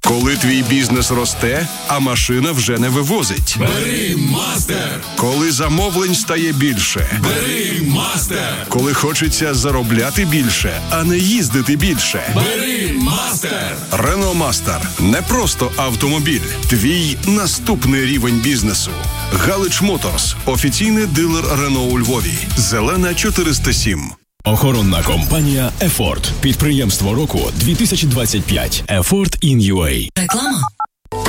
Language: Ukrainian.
Коли твій бізнес росте, а машина вже не вивозить. Бери Мастер! Коли замовлень стає більше. Бери Мастер! Коли хочеться заробляти більше, а не їздити більше. Бери Мастер! Renault Master – не просто автомобіль. Твій наступний рівень бізнесу. Галич Моторс – офіційний дилер Renault у Львові. Зелена 407. Охоронна компанія «Ефорт». Підприємство року 2025. «Ефорт in UA». Реклама.